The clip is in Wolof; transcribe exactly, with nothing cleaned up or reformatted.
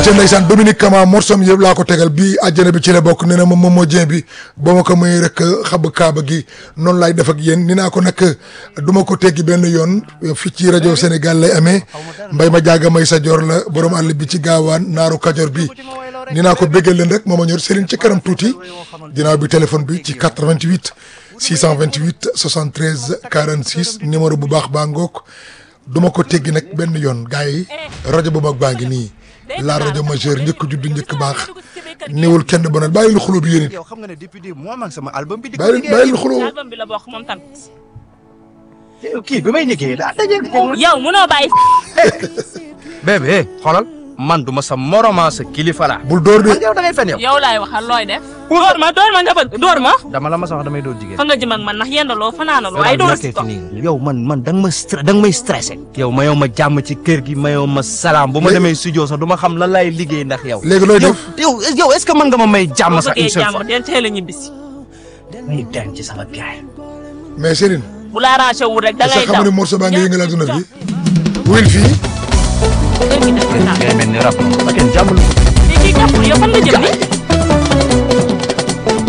ayca ndeysaan Dominique Kama morsom yëpp laa ko tegal bii àjjana bi ci la bokk nee na ma Momo Dieng bi ba ma ko may rek xab kaaba gi noonu laay def ak yéen ni naa ko nag du ma ko teggi benn yoon fii ci rajo Sénégal lay amee mbay ma jaaga may sa joor la borom àll bi ci gaawaan naaru kajoor bi ni naa ko béggal leen rek moo ma ñor Serigne ci kanam tuuti dinaa bi téléphone bi ci quatre-vingt-huit six cent vingt-huit soixante-treize quarante-six numéro bu baax baa ngoog du ma ko teggi nag benn yoon gars yi rajo bu mag baa ngi nii la rajo majeur njëkk juddu njëkk baax néewul kenn bonal bàyyi lu xuloo bi yéen it yow xam nga ne depuis des mois man sama album bi di bàyyi bàyyi lu xuloo album bi la bokk moom tamit. kii bi may liggéey daa daje yow mënoo bàyyi. bébé xoolal man du ma sa moroma sa kilifa la bul dóor de yow da ngay fen yow yow laay waxal looy def. door ma door ma nga bëgg door ma. dama la ma sa wax damay doon jigéen fa nga jëm ak man ndax yendaloo fanaanaloo ay door si ko. yow man man da nga ma stre da nga may stressé yow mayoo ma jàmm ci kër gi mayoo ma salaam bu ma demee studio sax du ma xam lan laay liggéey ndax yow léegi looy def yow yow est-ce que mën nga ma may jàmm sax une bëggee seule fois jàmm del teel a ñibbisi. may den ci sama gaay mais Serigne bu la arrangé wul rek da ngay sa daw. xam ne morceau baa ngi yëngal àdduna bi wil fii kër gi def ko ngay mel ni rab ma kenn jàmm kii jàppul yow fan nga jëm ni